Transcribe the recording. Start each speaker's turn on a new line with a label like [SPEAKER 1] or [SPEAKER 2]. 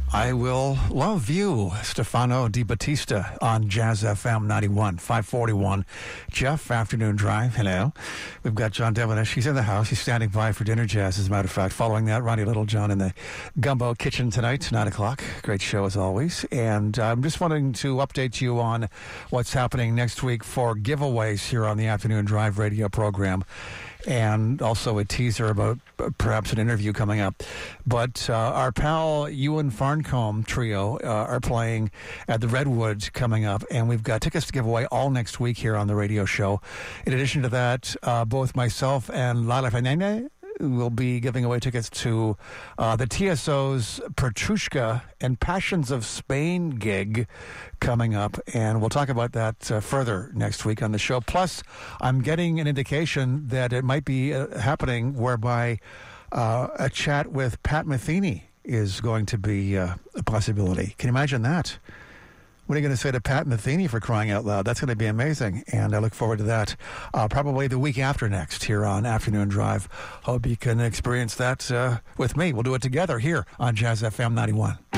[SPEAKER 1] I Will Love You, Stefano Di Battista on Jazz FM 91, 541. Jeff, Afternoon Drive, hello. We've got John Devonish. He's in the house. He's standing by for dinner, Jazz, as a matter of fact. Following that, Ronnie Littlejohn in the Gumbo Kitchen tonight, 9 o'clock. Great show as always. And I'm just wanting to update you on what's happening next week for giveaways here on the Afternoon Drive radio program. And also a teaser about perhaps an interview coming up. But our pal Ewan Farncombe Trio are playing at the Redwood coming up, and we've got tickets to give away all next week here on the radio show. In addition to that, both myself and Lala Fenene will be giving away tickets to the TSO's Petrushka and Passions of Spain gig coming up, and we'll talk about that further next week on the show. Plus, I'm getting an indication that it might be happening whereby a chat with Pat Metheny is going to be a possibility. Can you imagine that? What are you going to say to Pat Metheny, for crying out loud? That's going to be amazing, and I look forward to that probably the week after next here on Afternoon Drive. Hope you can experience that with me. We'll do it together here on Jazz FM 91.